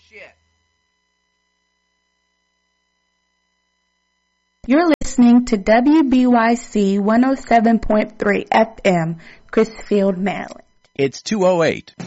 shit. You're listening to WBYC 107.3 FM, Chrisfield, Maryland. It's 2:08.